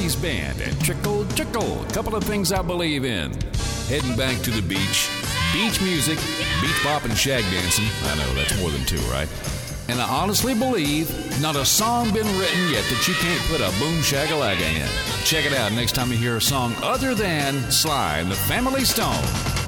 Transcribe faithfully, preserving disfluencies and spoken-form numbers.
eighties band and Trickle Trickle, a couple of things I believe in. Heading back to the beach, beach music, beach bop and shag dancing. I know, that's more than two, right? And I honestly believe not a song been written yet that you can't put a boom shagalaga in. Check it out next time you hear a song other than Sly and the Family Stone.